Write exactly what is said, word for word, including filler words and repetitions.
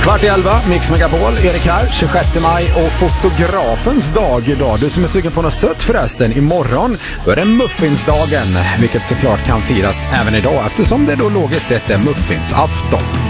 Kvart i elva, Mix Megapol, Erik här, tjugosjätte maj och fotografens dag idag. Du som är sugen på något sött förresten, imorgon då är det muffinsdagen, vilket såklart kan firas även idag eftersom det då logiskt sett är muffinsafton.